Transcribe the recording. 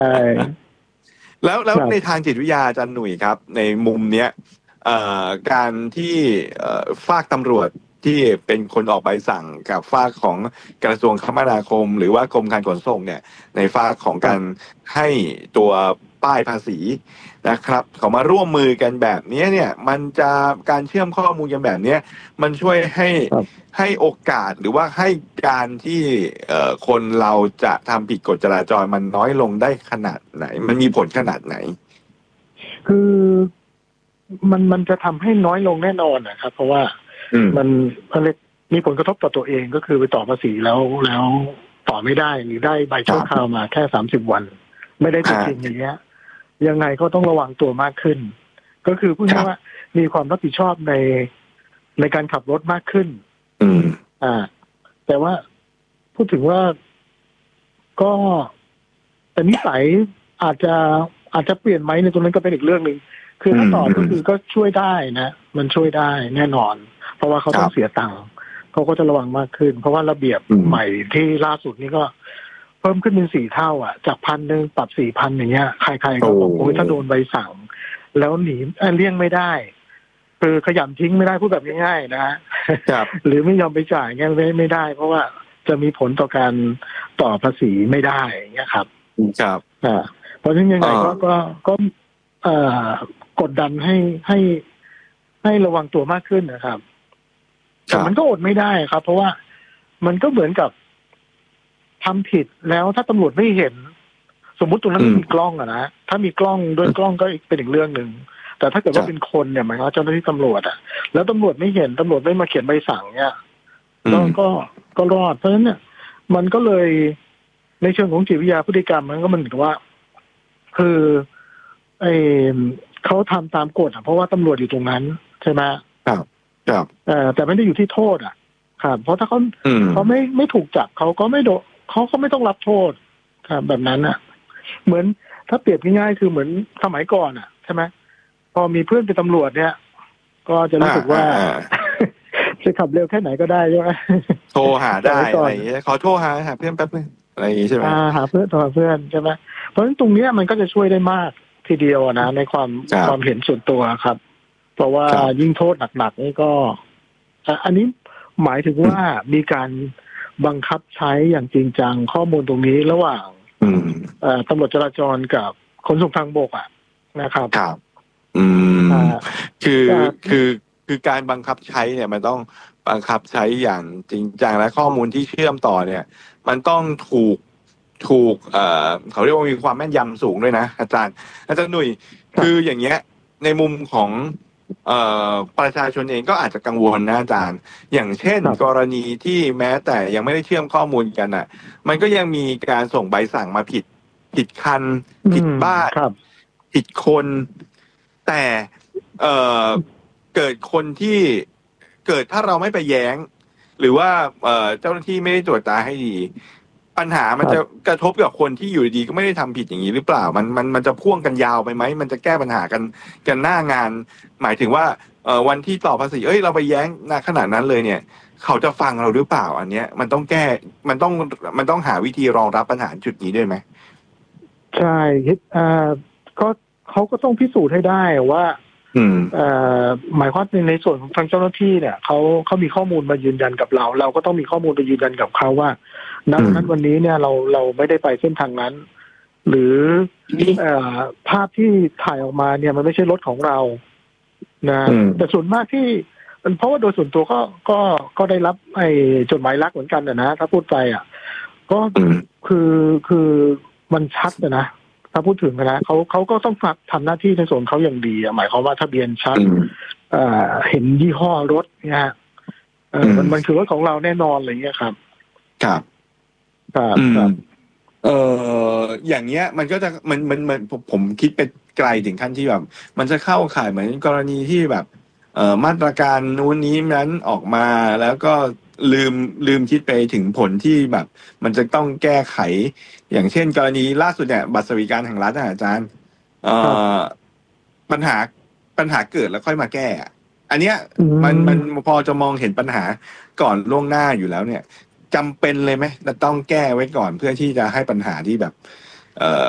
ใช่แล้วในครับทางจิตวิทยาอาจารย์หนุ่ยครับในมุมเนี้ยการที่ฝากตำรวจที่เป็นคนออกใบสั่งกับฝากของกระทรวงคมนาคมหรือว่ากรมการขนส่งเนี่ยในฝากของการครับให้ตัวป้ายภาษีนะครับเขามาร่วมมือกันแบบนี้เนี่ยมันจะการเชื่อมข้อมูลกันแบบเนี้ยมันช่วยครับให้โอกาสหรือว่าให้การที่คนเราจะทำผิดกฎจราจรมันน้อยลงได้ขนาดไหนมันมีผลขนาดไหนคือมันจะทำให้น้อยลงแน่นอนนะครับเพราะว่าอืมมันอะไรมีผลกระทบต่อตัวเองก็คือไปต่อภาษีแล้วต่อไม่ได้หรือได้ใบคชั่วคราวรับมาแค่30 วันไม่ได้จริงๆออ่าย่างเงี้ยยังไงก็ต้องระวังตัวมากขึ้นก็คือพูดครับง่ายๆว่ามีความรับผิดชอบในการขับรถมากขึ้นอืมอ่าแต่ว่าพูดถึงว่าก็แต่นิสัยอาจจะอาจจะเปลี่ยนไหมในตรงนั้นก็เป็นอีกเรื่องหนึ่งคือถ้าอืมอืมต่อก็คือก็ช่วยได้นะมันช่วยได้แน่นอนเพราะว่าเขาต้องครับเสียตังค์เขาก็จะระวังมากขึ้นเพราะว่าระเบียบอืมใหม่ที่ล่าสุดนี้ก็เพิ่มขึ้นเป็น4 เท่าอ่ะจาก1,100ปรับ4,000อย่างเงี้ยใครๆก็โอ้บอกโอ้ยถ้าโดนใบสั่งแล้วหนีเลี่ยงไม่ได้คือขยำทิ้งไม่ได้พูดแบบง่ายๆนะฮะครับหรือไม่ยอมไปจ่ายเงี้ยไม่ได้เพราะว่าจะมีผลต่อการต่อภาษีไม่ได้อย่างเงี้ยครับครับอ่าเพราะฉะนั้นยังเอไงก็เอ่อกดดันให้ระวังตัวมากขึ้นนะครับคแต่รับมันก็อดไม่ได้ครับ เพราะว่ามันก็เหมือนกับทำผิดแล้วถ้าตำรวจไม่เห็น สมมุติตรงนั้นอืมไม่มีกล้องอะนะถ้ามีกล้องด้วยกล้องก็เป็นอีกเรื่องหนึ่งแต่ถ้าเกิดว่าเป็นครับคนเนี่ยหมายความว่าเจ้าหน้าที่ตำรวจอะแล้วตำรวจไม่เห็นตำรวจไม่มาเขียนใบสั่งเนี่ยอืมก็รอดเพราะฉะนั้นเนี่ยมันก็เลยในเชิงของจิตวิทยาพฤติกรรมมันก็มันเหมือนกับว่าคือไอเขาทำตามกฎอะเพราะว่าตำรวจอยู่ตรงนั้นใช่ไหมครับครับแต่ไม่ได้อยู่ที่โทษอะครับเพราะถ้าเขาอืมเขาไม่ถูกจับเขาก็ไม่โดนเขาก็ไม่ต้องรับโทษครับแบบนั้นอะเหมือนถ้าเปรียบง่ายๆคือเหมือนสมัยก่อนอะใช่ไหมพอมีเพื่อนเป็นตำรวจเนี่ยก็จะรู้สึกว่าอ่าจะขับเร็วแค่ไหนก็ได้ใช่ไหมโทรหาสได้มัยก่อนอะไรอย่างเงี้ยขอโทรหาเพื่อนแป๊บนึงอะไรอย่างงี้ใช่ไหมหาเพื่อนต่อเพื่อนใช่ไหมเพราะฉะนั้นตรงเนี้ยมันก็จะช่วยได้มากทีเดียวอะนะในความครับความเห็นส่วนตัวครับเพราะว่าครับยิ่งโทษหนักๆนี่ก็อันนี้หมายถึงว่ามีการบังคับใช้อย่างจริงจังข้อมูลตรงนี้ระหว่างอืมตำรวจจราจรกับขนส่งทางบกอะนะครับครับอืมอ่าคืออ่าคือคือการบังคับใช้เนี่ยมันต้องบังคับใช้อย่างจริงจังและข้อมูลที่เชื่อมต่อเนี่ยมันต้องถูกเขาเรียกว่ามีความแม่นยำสูงด้วยนะอาจารย์หนุ่ยคือครับอย่างเงี้ยในมุมของประชาชนเองก็อาจจะกังวลนะอาจารย์อย่างเช่นครับกรณีที่แม้แต่ยังไม่ได้เชื่อมข้อมูลกันอ่ะมันก็ยังมีการส่งใบสั่งมาผิดคันผิดบ้านครับผิดคนแต่เอ่อเกิดคนที่เกิดถ้าเราไม่ไปแย้งหรือว่าเจ้าหน้าที่ไม่ได้ตรวจตาให้ดีปัญหามันจะครับกระทบกับคนที่อยู่ดีๆก็ไม่ได้ทำผิดอย่างนี้หรือเปล่ามันจะพ่วงกันยาวไปไหมมันจะแก้ปัญหากันหน้างานหมายถึงว่าวันที่ต่อภาษีเราไปแย้งณขนาดนั้นเลยเนี่ยเขาจะฟังเราหรือเปล่าอันเนี้ยมันต้องแก้มันต้องหาวิธีรองรับปัญหาจุดนี้ด้วยไหมใช่ก็เขาก็ต้องพิสูจน์ให้ได้ว่าอืมหมายความในส่วนของทางเจ้าหน้าที่เนี่ยเขามีข้อมูลมายืนยันกับเราเราก็ต้องมีข้อมูลไปยืนยันกับเขาว่าณวันนั้นวันนี้เนี่ยเราไม่ได้ไปเส้นทางนั้น หรือภาพที่ถ่ายออกมาเนี่ยมันไม่ใช่รถของเรานะแต่ส่วนมากที่เพราะว่าโดยส่วนตัวก็ได้รับไอ้จดหมายรักเหมือนกันนะถ้าพูดไปก็คือมันชัดนะถ้าพูดถึงนะเขาก็ต้องทำหน้าที่ในส่วนเขาอย่างดีหมายความว่าทะเบียนชัดเห็นยี่ห้อรถเนี่ยมันคือรถของเราแน่นอนอะไรเงี้ยครับครับครับอย่างเงี้ยมันก็จะมันผมคิดไปไกลถึงขั้นที่แบบมันจะเข้าข่ายเหมือนกรณีที่แบบมาตรการนู้นนี้นั้นออกมาแล้วก็ลืมคิดไปถึงผลที่แบบมันจะต้องแก้ไขอย่างเช่นกรณีล่าสุดเนี่ยบัตรสวัสดิการแห่งรัฐอาจารย์เอ่ครับอปัญหาปัญหาเกิดแล้วค่อยมาแก้อันเนี้ยมันพอจะมองเห็นปัญหาก่อนล่วงหน้าอยู่แล้วเนี่ยจำเป็นเลยไหมจะต้องแก้ไว้ก่อนเพื่อที่จะให้ปัญหาที่แบบ